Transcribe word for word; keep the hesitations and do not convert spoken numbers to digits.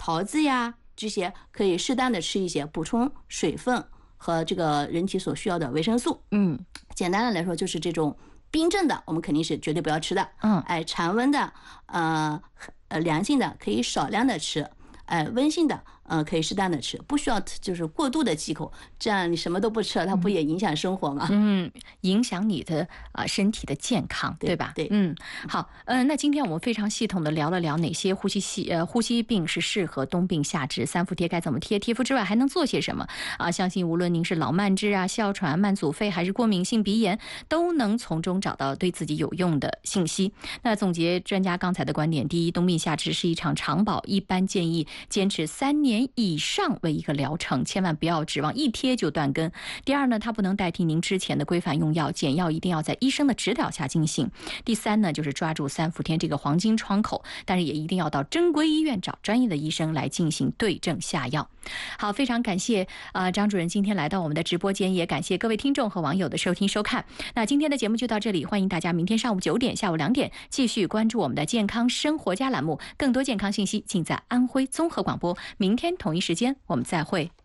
桃子呀这些，可以适当的吃一些，补充水分和这个人体所需要的维生素。 嗯， 简单的来说，就是这种冰镇的，我们肯定是绝对不要吃的。 嗯， 哎，常温的，呃呃，凉性的可以少量的吃。哎，温性的，呃，可以适当的吃，不需要就是过度的忌口，这样你什么都不吃了，它不也影响生活吗？ 嗯，影响你的啊、呃、身体的健康， 对, 对吧？ 对， 嗯，好，嗯、呃，那今天我们非常系统的聊了聊哪些呼吸系呃呼吸病是适合冬病夏治，三伏贴该怎么贴，贴敷之外还能做些什么啊？相信无论您是老慢支啊、哮喘、慢阻肺，还是过敏性鼻炎，都能从中找到对自己有用的信息。那总结专家刚才的观点，第一，冬病夏治是一场长跑，一般建议坚持三年以上为一个疗程，千万不要指望一贴就断根。第二呢，它不能代替您之前的规范用药，减药一定要在医生的指导下进行。第三呢，就是抓住三伏天这个黄金窗口，但是也一定要到正规医院找专业的医生来进行对症下药。好，非常感谢啊、呃、张主任今天来到我们的直播间，也感谢各位听众和网友的收听收看。那今天的节目就到这里，欢迎大家明天上午九点、下午两点继续关注我们的健康生活家栏目，更多健康信息尽在安徽综合广播。明天同一时间我们再会。